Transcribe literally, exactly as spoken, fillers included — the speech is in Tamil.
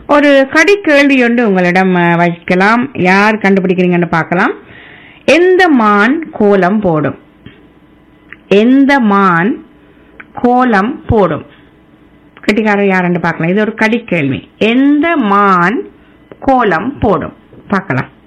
ஒரு கடி கேள்வி ஒன்று உங்களிடம் வைக்கலாம். யார் கண்டுபிடிக்கிறீங்கன்னு பார்க்கலாம். எந்த மான் கோலம் போடும்? எந்த மான் கோலம் போடும்? கட்டிக்காரர் யாருன்னு பார்க்கலாம். இது ஒரு கடி கேள்வி. எந்த மான் கோலம் போடும்? பார்க்கலாம்.